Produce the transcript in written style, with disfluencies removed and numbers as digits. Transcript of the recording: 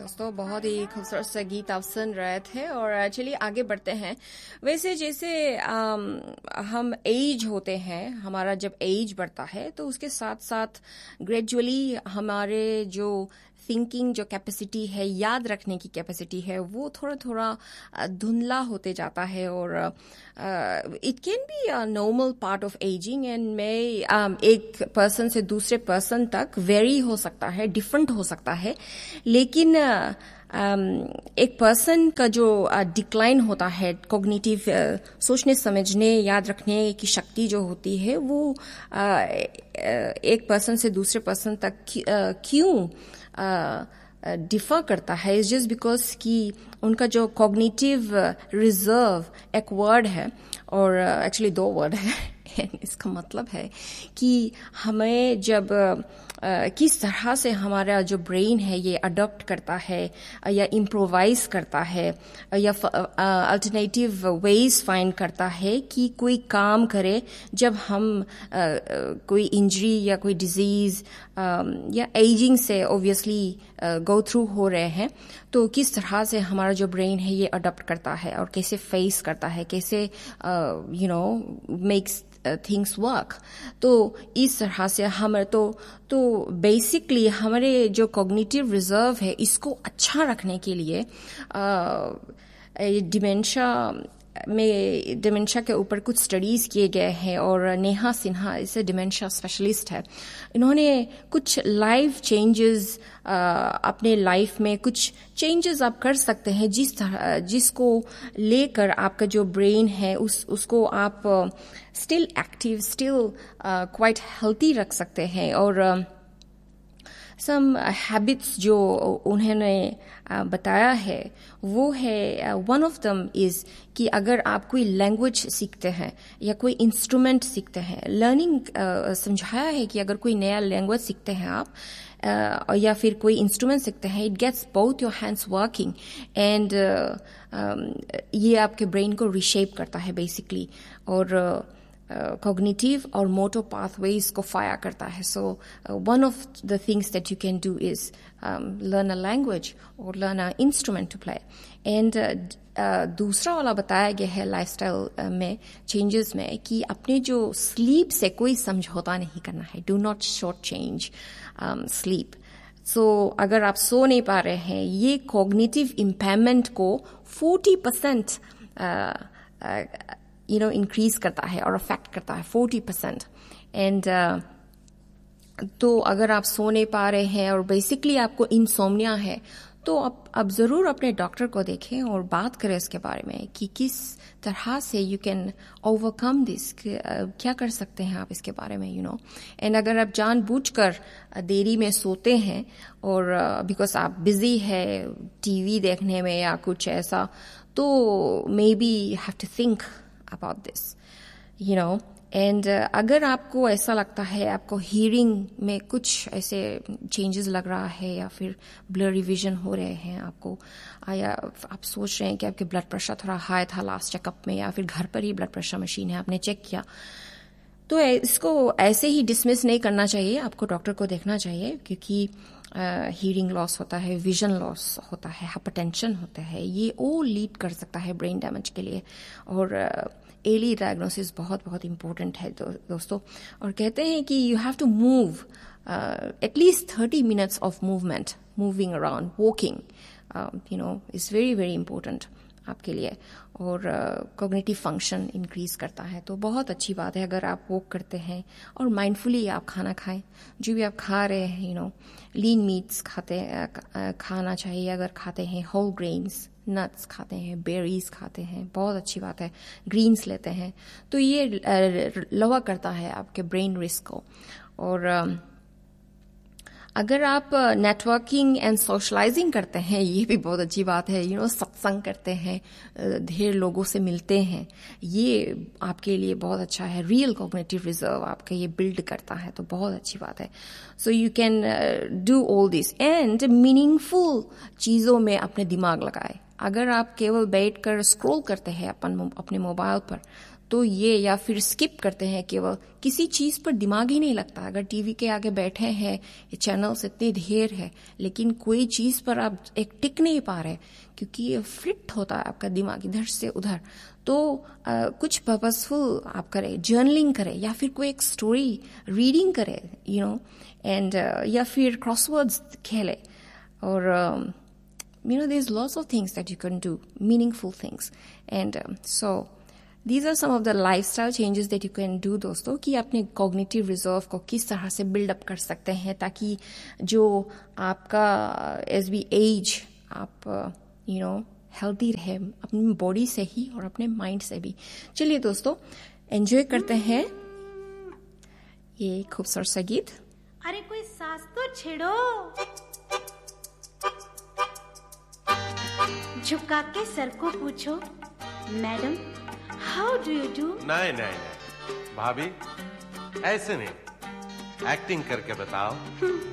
दोस्तों, बहुत ही खूबसूरत सा गीत आप सुन रहे थे और चलिए आगे बढ़ते हैं। वैसे जैसे हम एज होते हैं, हमारा जब एज बढ़ता है तो उसके साथ साथ ग्रेजुअली हमारे जो थिंकिंग जो कैपेसिटी है, याद रखने की कैपेसिटी है, वो थोड़ा थोड़ा धुंधला होते जाता है और it can be a normal part of ageing and में एक पर्सन से दूसरे पर्सन तक वेरी हो सकता है, डिफरेंट हो सकता है, लेकिन एक पर्सन का जो डिक्लाइन होता है, कॉग्निटिव सोचने समझने याद रखने की शक्ति जो होती है, वो एक पर्सन से दूसरे पर्सन तक क्यों डिफर करता है, इज जस्ट बिकॉज कि उनका जो कॉग्निटिव रिजर्व एक वर्ड है और एक्चुअली दो वर्ड है इसका मतलब है कि हमें जब किस तरह से हमारा जो ब्रेन है ये अडॉप्ट करता है या इम्प्रोवाइज करता है या अल्टरनेटिव वेज फाइंड करता है कि कोई काम करे जब हम कोई इंजरी या कोई डिजीज या एजिंग से ऑब्वियसली गो थ्रू हो रहे हैं, तो किस तरह से हमारा जो ब्रेन है ये अडॉप्ट करता है और कैसे फेस करता है, कैसे मेक्स थिंग्स वर्क। तो इस तरह से हम तो बेसिकली हमारे जो कॉग्निटिव रिजर्व है इसको अच्छा रखने के लिए डिमेंशिया के ऊपर कुछ स्टडीज किए गए हैं और नेहा सिन्हा इसे डिमेंशिया स्पेशलिस्ट है। इन्होंने कुछ लाइफ चेंजेस अपने लाइफ में कुछ चेंजेस आप कर सकते हैं जिसको लेकर आपका जो ब्रेन है उसको आप still active, still quite healthy रख सकते हैं। और सम हैबिट्स जो उन्होंने बताया है वो है, वन ऑफ दम इज कि अगर आप कोई लैंग्वेज सीखते हैं या कोई इंस्ट्रूमेंट सीखते हैं, लर्निंग समझाया है कि अगर कोई नया लैंग्वेज सीखते हैं आप या फिर कोई इंस्ट्रूमेंट सीखते हैं, it gets both your hands working and ये आपके ब्रेन को रिशेप करता है बेसिकली और कॉग्निटिव और मोटर पाथवेज को फायर करता है। So one of the things that you can do is learn a language और learn a instrument to play. And दूसरा वाला बताया गया है लाइफस्टाइल में चेंजेस में कि अपने जो स्लीप से कोई समझौता नहीं करना है। Do not short change sleep. सो अगर आप सो नहीं पा रहे हैं, ये कॉग्निटिव इम्पेयरमेंट को 40% इंक्रीज करता है और अफेक्ट करता है 40%। एंड तो अगर आप सो नहीं पा रहे हैं और बेसिकली आपको इंसोम्निया है, तो आप जरूर अपने डॉक्टर को देखें और बात करें इसके बारे में कि किस तरह से यू कैन ओवरकम दिस, क्या कर सकते हैं आप इसके बारे में, एंड अगर आप जानबूझकर देरी में सोते हैं और बिकॉज आप बिजी है टीवी देखने में या कुछ ऐसा, तो may be have to think about this, and अगर आपको ऐसा लगता है आपको हियरिंग में कुछ ऐसे चेंजेस लग रहा है या फिर ब्लरी विजन हो रहे हैं आपको, या आप सोच रहे हैं कि आपके ब्लड प्रेशर थोड़ा हाई था लास्ट चेकअप में या फिर घर पर ही ब्लड प्रेशर मशीन है आपने चेक किया, तो इसको ऐसे ही डिसमिस नहीं करना चाहिए, आपको डॉक्टर को देखना चाहिए क्योंकि हियरिंग लॉस होता है, विजन लॉस होता है, हाइपरटेंशन होता है, ये ऑल लीड कर सकता है ब्रेन डैमेज के लिए। और अर्ली डायग्नोसिस बहुत बहुत इंपॉर्टेंट है दोस्तों। और कहते हैं कि you have to move at least 30 minutes of movement, moving around, walking is very very important आपके लिए, और कॉग्निटिव फंक्शन इंक्रीज करता है। तो बहुत अच्छी बात है अगर आप वॉक करते हैं और माइंडफुली आप खाना खाएं, जो भी आप खा रहे हैं, लीन मीट्स खाना चाहिए। अगर खाते हैं होल ग्रेन्स, नट्स खाते हैं, बेरीज खाते हैं, बहुत अच्छी बात है, ग्रीन्स लेते हैं, तो ये लोअर करता है आपके ब्रेन रिस्क को। और अगर आप नेटवर्किंग एंड सोशलाइजिंग करते हैं, ये भी बहुत अच्छी बात है, सत्संग करते हैं, ढेर लोगों से मिलते हैं, ये आपके लिए बहुत अच्छा है। रियल कॉग्निटिव रिजर्व आपका ये बिल्ड करता है, तो बहुत अच्छी बात है। So you can do all this and meaningful चीजों में अपने दिमाग लगाए। अगर आप केवल बैठकर स्क्रॉल करते हैं अपने मोबाइल पर, तो ये, या फिर स्किप करते हैं, केवल किसी चीज पर दिमाग ही नहीं लगता। अगर टीवी के आगे बैठे हैं, ये चैनल्स इतने ढेर है, लेकिन कोई चीज पर आप एक टिक नहीं पा रहे क्योंकि ये फ्लिट होता है आपका दिमाग इधर से उधर। तो कुछ पर्पसफुल आप करें, जर्नलिंग करें, या फिर कोई एक स्टोरी रीडिंग करें, एंड या फिर क्रॉसवर्ड्स खेले, और there's lots of things that you can do, meaningful things. And so these are some of the lifestyle changes that you can do दोस्तों, कि अपने cognitive reserve को किस तरह से build up कर सकते हैं, ताकि जो आपका as we age आप healthy रहे, अपनी body से ही और अपने mind से भी। चलिए दोस्तों, enjoy करते हैं ये खूबसूरत सा गीत। अरे कोई सांस तो छेड़ो, झुका के सर को पूछो, madam how do you do. नहीं नहीं नहीं भाभी, ऐसे नहीं, एक्टिंग करके बताओ।